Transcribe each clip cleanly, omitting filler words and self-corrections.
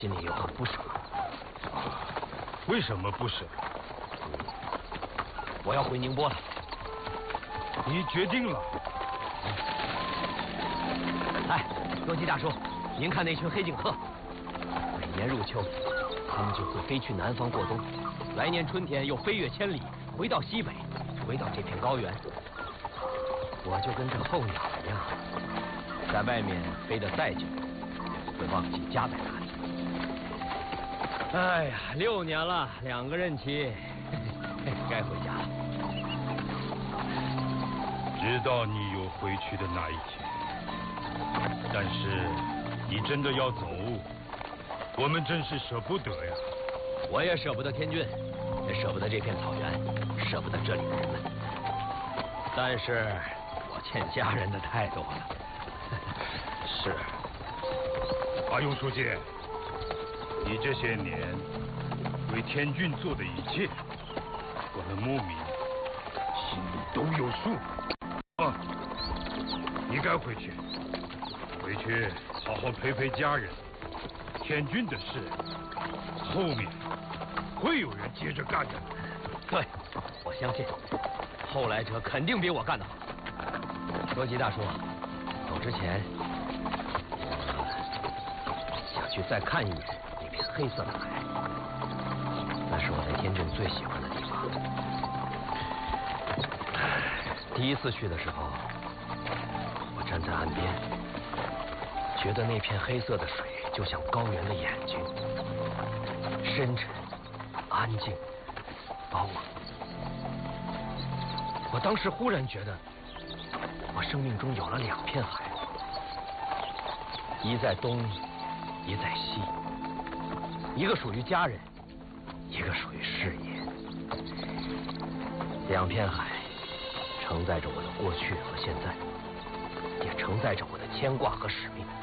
心里又很不舍。 为什么不舍？ 我要回宁波了。 你决定了？ 哎，多吉大叔，您看那群黑颈鹤，每年入秋，它们就会飞去南方过冬，来年春天又飞越千里，回到西北，回到这片高原。我就跟这候鸟一样，在外面飞得再久，也不会忘记家在哪里。哎呀，6年了，2个任期，该回家了。 知道你有回去的那一天，但是你真的要走，我们真是舍不得呀。 我也舍不得天峻，也舍不得这片草原，舍不得这里的人们。但是我欠家人的太多了。 是。阿勇书记，你这些年为天峻做的一切，我们牧民心里都有数。你该回去，回去好好陪陪家人。天峻的事，后面会有人接着干的。 对，我相信后来者肯定比我干得好。多吉大叔，走之前，我想去再看一眼那片黑色的海，那是我在天峻最喜欢的地方。第一次去的时候，我站在岸边，觉得那片黑色的水就像高原的眼睛，深沉、安静、高昂。我当时忽然觉得，我生命中有了2片海，一在东，一在西，一个属于家人，一个属于事业。2片海承载着我的过去和现在，也承载着我的牵挂和使命。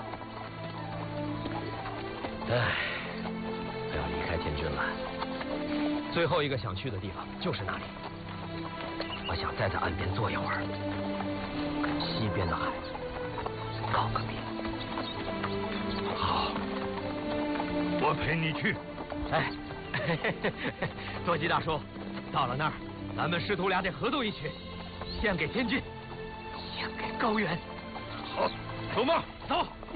唉，我要离开天峻了。最后一个想去的地方就是那里。我想再在岸边坐一会儿，跟西边的海告个别。 好，我陪你去。 哎，多吉大叔，到了那儿，咱们师徒俩得合奏一曲，献给天峻，献给高原。 好，走嘛， 走。